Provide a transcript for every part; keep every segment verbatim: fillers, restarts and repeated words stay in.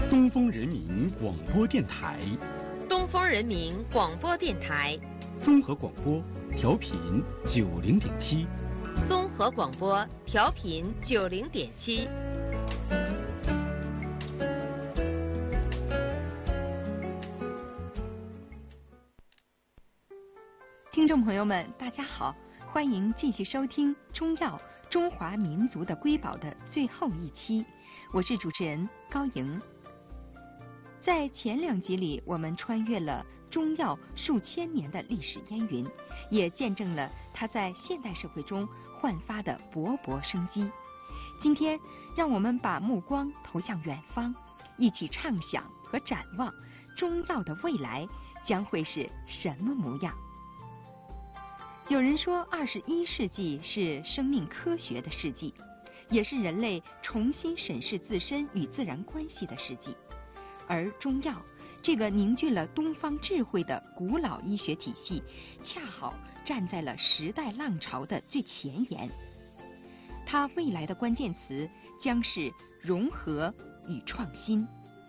东风人民广播电台， 东风人民广播电台， 综合广播，调频九零点七， 综合广播调频九零点七。 听众朋友们，大家好，欢迎继续收听《中药中华民族的瑰宝》的最后一期，我是主持人高莹。在前两集里，我们穿越了中药数千年的历史烟云，也见证了它在现代社会中焕发的勃勃生机。今天，让我们把目光投向远方，一起畅想和展望中药的未来将会是什么模样。有人说，二十一世纪是生命科学的世纪，也是人类重新审视自身与自然关系的世纪。而中药这个凝聚了东方智慧的古老医学体系，恰好站在了时代浪潮的最前沿。它未来的关键词将是融合与创新。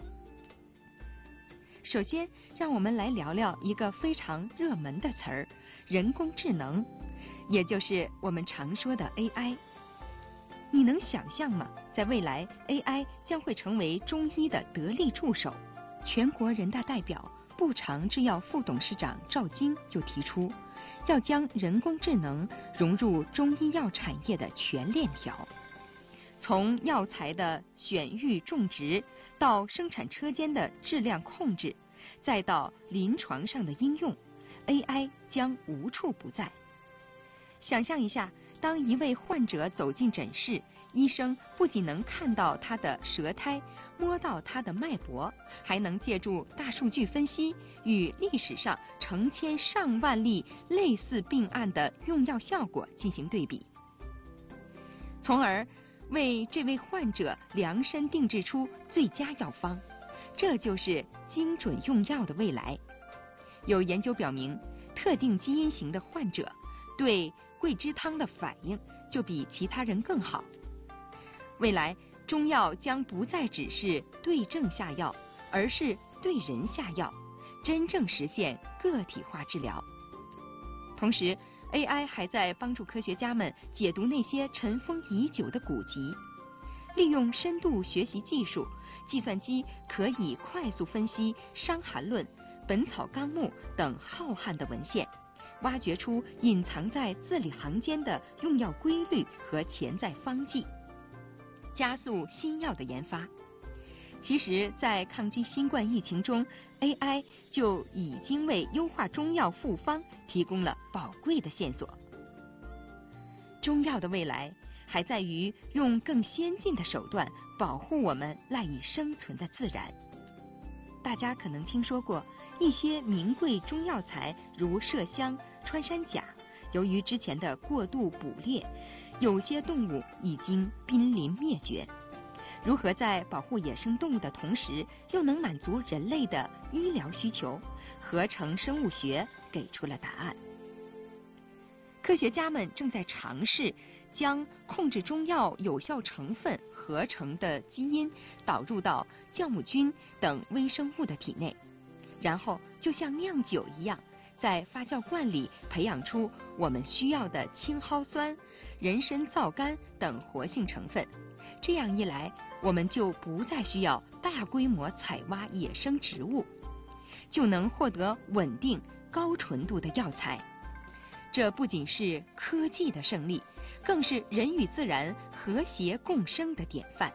首先，让我们来聊聊一个非常热门的词儿——人工智能，也就是我们常说的 A I。你能想象吗？在未来 ，A I 将会成为中医的得力助手。全国人大代表、步长制药副董事长赵晶就提出，要将人工智能融入中医药产业的全链条。从药材的选育种植，到生产车间的质量控制，再到临床上的应用， A I 将无处不在。想象一下，当一位患者走进诊室，医生不仅能看到他的舌苔，摸到他的脉搏，还能借助大数据分析与历史上成千上万例类似病案的用药效果进行对比，从而为这位患者量身定制出最佳药方。这就是精准用药的未来。有研究表明，特定基因型的患者对桂枝汤的反应就比其他人更好。未来，中药将不再只是对症下药，而是对人下药，真正实现个体化治疗。同时， A I 还在帮助科学家们解读那些尘封已久的古籍。利用深度学习技术，计算机可以快速分析《伤寒论》《本草纲目》等浩瀚的文献，挖掘出隐藏在字里行间的用药规律和潜在方剂，加速新药的研发。其实，在抗击新冠疫情中， A I 就已经为优化中药复方提供了宝贵的线索。中药的未来还在于用更先进的手段保护我们赖以生存的自然。大家可能听说过一些名贵中药材，如麝香、穿山甲，由于之前的过度捕猎，有些动物已经濒临灭绝。如何在保护野生动物的同时，又能满足人类的医疗需求？合成生物学给出了答案。科学家们正在尝试将控制中药有效成分合成的基因导入到酵母菌等微生物的体内，然后就像酿酒一样，在发酵罐里培养出我们需要的青蒿酸、人参皂苷等活性成分。这样一来，我们就不再需要大规模采挖野生植物，就能获得稳定、高纯度的药材。这不仅是科技的胜利，更是人与自然和谐共生的典范。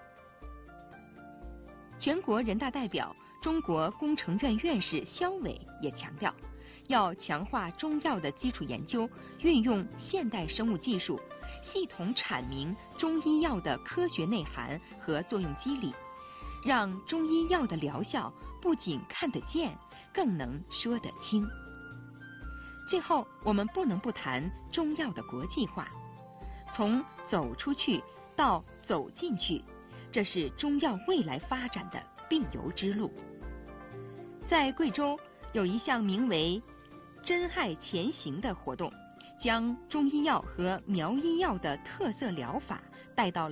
全国人大代表、中国工程院院士肖伟也强调，要强化中药的基础研究，运用现代生物技术，系统阐明中医药的科学内涵和作用机理，让中医药的疗效不仅看得见，更能说得清。最后，我们不能不谈中药的国际化。从走出去到走进去，这是中药未来发展的必由之路。在贵州有一项名为“珍爱前行”的活动，将中医药和苗医药的特色疗法带到了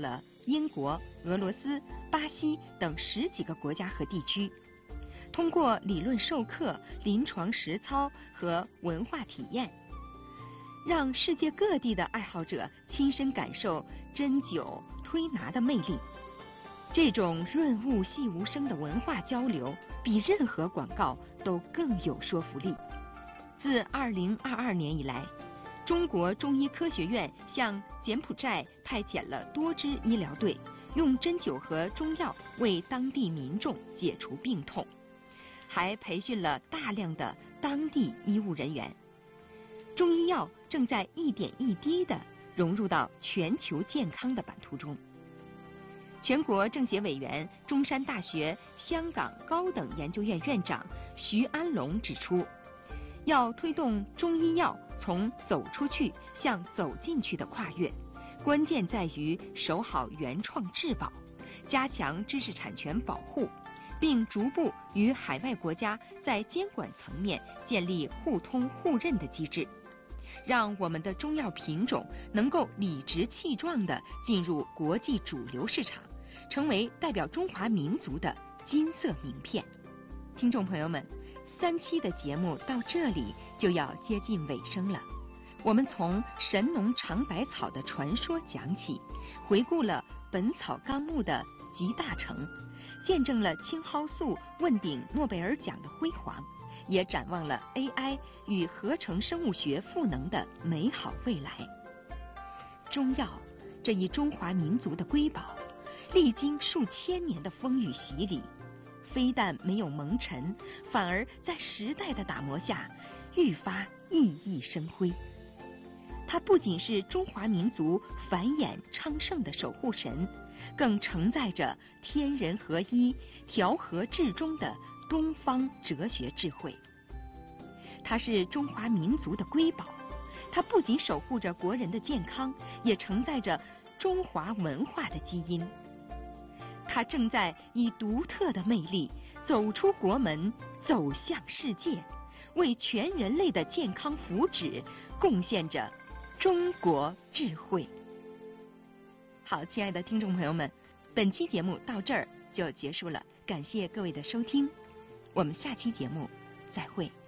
英国、俄罗斯、巴西等十几个国家和地区。通过理论授课、临床实操和文化体验，让世界各地的爱好者亲身感受针灸推拿的魅力。这种润物细无声的文化交流，比任何广告都更有说服力。自二零二二年以来，中国中医科学院向柬埔寨派遣了多支医疗队，用针灸和中药为当地民众解除病痛，还培训了大量的当地医务人员。中医药正在一点一滴地融入到全球健康的版图中。全国政协委员、中山大学香港高等研究院院长徐安龙指出，要推动中医药从走出去向走进去的跨越，关键在于守好原创质保，加强知识产权保护，并逐步与海外国家在监管层面建立互通互认的机制，让我们的中药品种能够理直气壮地进入国际主流市场，成为代表中华民族的金色名片。听众朋友们，三期的节目到这里就要接近尾声了。我们从神农尝百草的传说讲起，回顾了《本草纲目》的集大成，见证了青蒿素问鼎诺贝尔奖的辉煌，也展望了 A I 与合成生物学赋能的美好未来。中药这一中华民族的瑰宝，历经数千年的风雨洗礼，非但没有蒙尘，反而在时代的打磨下愈发熠熠生辉。它不仅是中华民族繁衍昌盛的守护神，更承载着天人合一、调和至中的东方哲学智慧。它是中华民族的瑰宝，它不仅守护着国人的健康，也承载着中华文化的基因。它正在以独特的魅力走出国门，走向世界，为全人类的健康福祉贡献着中国智慧。好，亲爱的听众朋友们，本期节目到这儿就结束了，感谢各位的收听，我们下期节目再会。